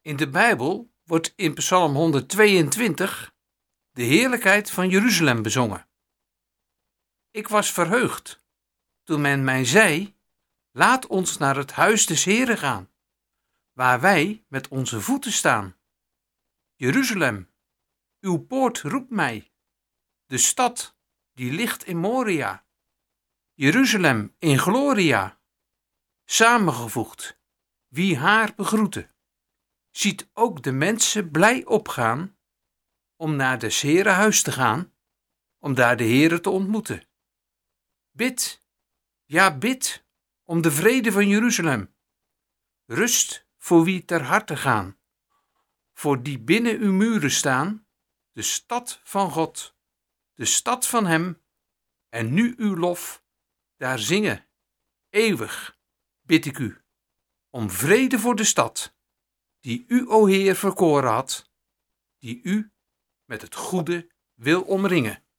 In de Bijbel wordt in Psalm 122 de heerlijkheid van Jeruzalem bezongen. Ik was verheugd toen men mij zei: laat ons naar het huis des Heren gaan, waar wij met onze voeten staan. Jeruzalem, uw poort roept mij, de stad die ligt in Moria. Jeruzalem in gloria, samengevoegd, wie haar begroette. Ziet ook de mensen blij opgaan om naar des Heren huis te gaan, om daar de Heren te ontmoeten. Bid, ja bid, om de vrede van Jeruzalem. Rust voor wie ter harte gaan, voor die binnen uw muren staan, de stad van God, de stad van hem, en nu uw lof daar zingen. Eeuwig bid ik u om vrede voor de stad, die u, o Heer, verkoren had, die u met het goede wil omringen.